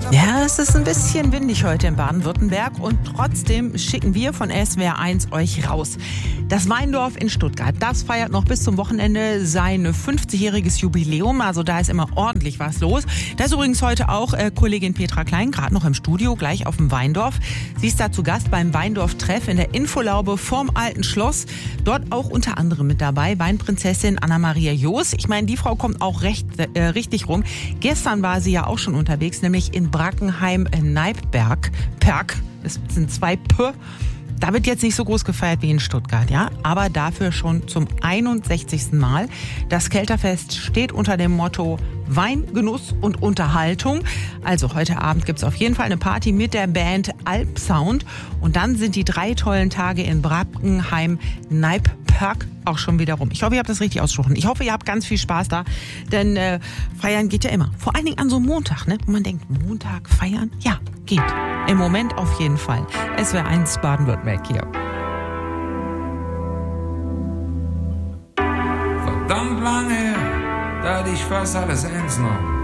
Ja, es ist ein bisschen windig heute in Baden-Württemberg und trotzdem schicken wir von SWR1 euch raus. Das Weindorf in Stuttgart, das feiert noch bis zum Wochenende sein 50-jähriges Jubiläum, also da ist immer ordentlich was los. Da ist übrigens heute auch Kollegin Petra Klein, gerade noch im Studio, gleich auf dem Weindorf. Sie ist da zu Gast beim Weindorf-Treff in der Infolaube vorm Alten Schloss. Dort auch unter anderem mit dabei Weinprinzessin Anna-Maria Joos. Ich meine, die Frau kommt auch richtig rum. Gestern war sie ja auch schon unterwegs, nämlich in Brackenheim-Neipberg. Es sind 2 P. Da wird jetzt nicht so groß gefeiert wie in Stuttgart, ja, aber dafür schon zum 61. Mal. Das Kelterfest steht unter dem Motto Wein, Genuss und Unterhaltung. Also heute Abend gibt's auf jeden Fall eine Party mit der Band Alpsound und dann sind die 3 tollen Tage in Brackenheim-Neipberg auch schon wieder rum. Ich hoffe, ihr habt das richtig ausgesprochen. Ich hoffe, ihr habt ganz viel Spaß da, denn feiern geht ja immer. Vor allen Dingen an so einem Montag, ne? Wo man denkt, Montag feiern? Ja, geht. Im Moment auf jeden Fall. SWR1 Baden-Württemberg hier. Verdammt lange her, da hatte ich fast alles eins noch.